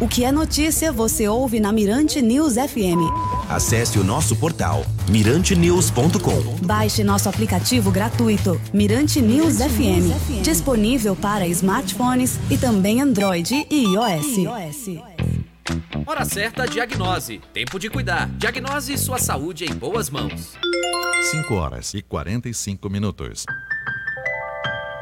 O que é notícia você ouve na Mirante News FM. Acesse o nosso portal mirantenews.com. Baixe nosso aplicativo gratuito Mirante News FM, disponível para smartphones e também Android e iOS. Hora certa, diagnose. Tempo de cuidar. Diagnose sua saúde em boas mãos. 5 horas e 45 minutos.